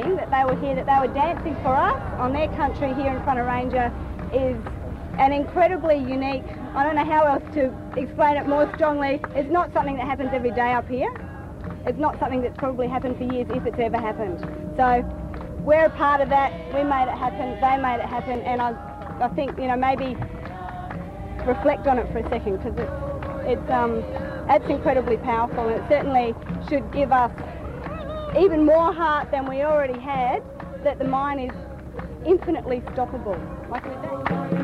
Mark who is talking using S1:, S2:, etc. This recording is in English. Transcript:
S1: seeing that they were here, that they were dancing for us on their country here in front of Ranger is an incredibly unique, I don't know how else to explain it more strongly. It's not something that happens every day up here. It's not something that's probably happened for years, if it's ever happened. So we're a part of that. We made it happen, they made it happen, and I think, you know, maybe reflect on it for a second, because it's incredibly powerful, and it certainly should give us even more heart than we already had, that the mine is infinitely stoppable. Like we